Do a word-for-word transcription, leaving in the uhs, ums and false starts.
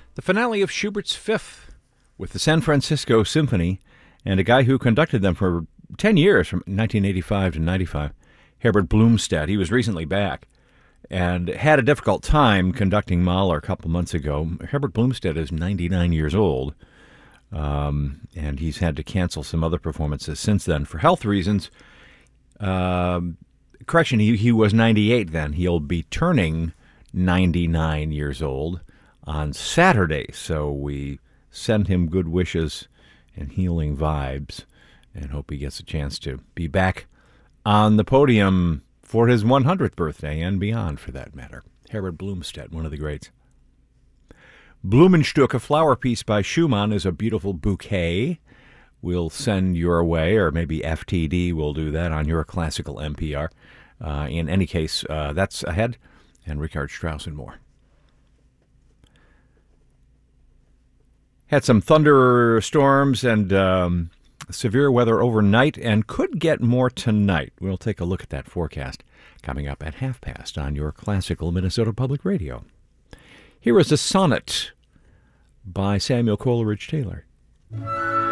the finale of Schubert's Fifth with the San Francisco Symphony and a guy who conducted them for ten years, from nineteen eighty-five to ninety-five, Herbert Blomstedt. He was recently back and had a difficult time conducting Mahler a couple months ago. Herbert Blomstedt is ninety-nine years old, um, and he's had to cancel some other performances since then for health reasons. Uh, correction, he, he was ninety-eight then. He'll be turning ninety-nine years old on Saturday, so we send him good wishes and healing vibes and hope he gets a chance to be back on the podium for his one hundredth birthday and beyond, for that matter. Herbert Blomstedt, one of the greats. Blumenstück, a flower piece by Schumann, is a beautiful bouquet. We'll send your way, or maybe F T D will do that on your classical N P R. Uh, in any case, uh, that's ahead, and Richard Strauss and more. Had some thunderstorms and um, severe weather overnight, and could get more tonight. We'll take a look at that forecast coming up at half past on your classical Minnesota Public Radio. Here is a sonnet by Samuel Coleridge Taylor.